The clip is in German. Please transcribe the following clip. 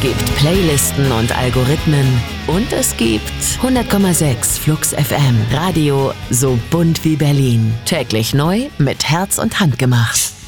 gibt Playlisten und Algorithmen. Und es gibt 100,6 Flux FM. Radio so bunt wie Berlin. Täglich neu mit Herz und Hand gemacht.